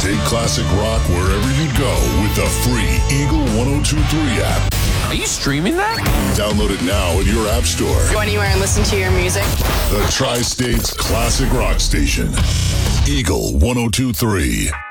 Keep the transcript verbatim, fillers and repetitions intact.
Take classic rock wherever you go with the free Eagle ten twenty-three app. Are you streaming that? Download it now in your app store. Go anywhere and listen to your music. The Tri-State's classic rock station. Eagle ten twenty-three.